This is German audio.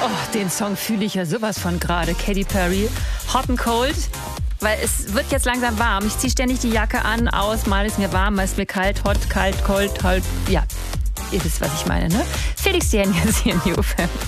Oh, den Song fühle ich ja sowas von gerade. Katy Perry, Hot and Cold. Weil es wird jetzt langsam warm. Ich ziehe ständig die Jacke an, aus. Mal ist mir warm, mal ist mir kalt. Hot, kalt, cold, halt. Ja, ihr wisst, was ich meine, ne? Felix Jähn hier in UFM.